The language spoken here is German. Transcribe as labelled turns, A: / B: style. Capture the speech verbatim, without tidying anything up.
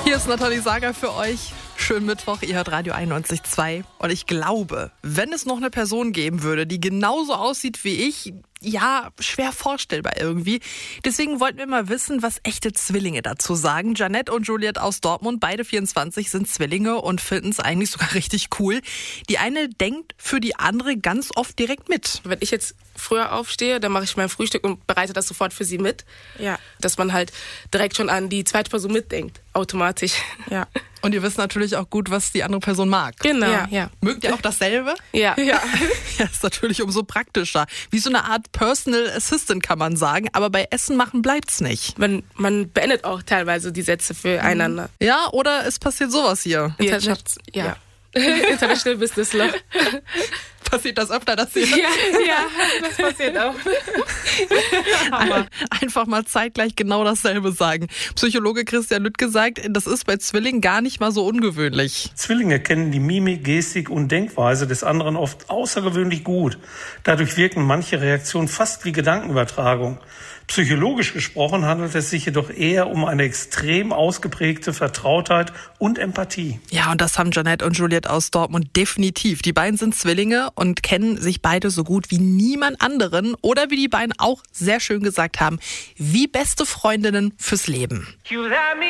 A: Hier ist Nathalie Sager für euch. Schönen Mittwoch, ihr hört Radio einundneunzig Komma zwei. Und ich glaube, wenn es noch eine Person geben würde, die genauso aussieht wie ich, ja, schwer vorstellbar irgendwie. Deswegen wollten wir mal wissen, was echte Zwillinge dazu sagen. Janette und Juliette aus Dortmund, beide vierundzwanzig, sind Zwillinge und finden es eigentlich sogar richtig cool. Die eine denkt für die andere ganz oft direkt mit.
B: Wenn ich jetzt früher aufstehe, dann mache ich mein Frühstück und bereite das sofort für sie mit.
C: Ja.
B: Dass man halt direkt schon an die zweite Person mitdenkt, automatisch.
C: Ja.
A: Und ihr wisst natürlich auch gut, was die andere Person mag.
B: Genau,
C: Ja.
B: ja.
A: Mögt ihr auch dasselbe?
B: Ja.
C: Ja.
A: Ja, ist natürlich umso praktischer. Wie so eine Art Personal Assistant kann man sagen, aber bei Essen machen bleibt's nicht.
B: Man, man beendet auch teilweise die Sätze füreinander.
A: Ja, oder es passiert sowas hier.
B: Internet, ja. ja. International Business Law.
A: Passiert das öfter, dass ihr
B: Ja, ja, das passiert auch.
A: ein, einfach mal zeitgleich genau dasselbe sagen. Psychologe Christian Lüttke sagt, das ist bei Zwillingen gar nicht mal so ungewöhnlich.
D: Zwillinge kennen die Mimik, Gestik und Denkweise des anderen oft außergewöhnlich gut. Dadurch wirken manche Reaktionen fast wie Gedankenübertragung. Psychologisch gesprochen handelt es sich jedoch eher um eine extrem ausgeprägte Vertrautheit und Empathie.
A: Ja, und das haben Janette und Juliette aus Dortmund definitiv. Die beiden sind Zwillinge und kennen sich beide so gut wie niemand anderen. Oder wie die beiden auch sehr schön gesagt haben, wie beste Freundinnen fürs Leben.